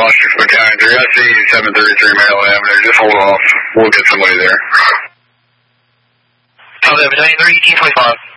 Washington County. They're going to see 733 Maryland Avenue. Just hold off. We'll get somebody there. Copy that, 93, 1825.